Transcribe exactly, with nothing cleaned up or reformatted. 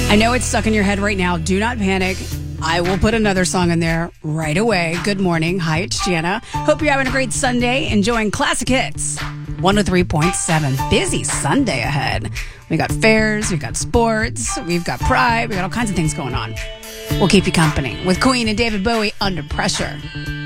I know it's stuck in your head right now. Do not panic. I will put another song in there right away. Good morning. Hi, it's Jana. Hope you're having a great Sunday, enjoying classic hits. one oh three point seven. Busy Sunday ahead. We got fairs, we've got sports, we've got pride, we got all kinds of things going on. We'll keep you company with Queen and David Bowie, Under Pressure.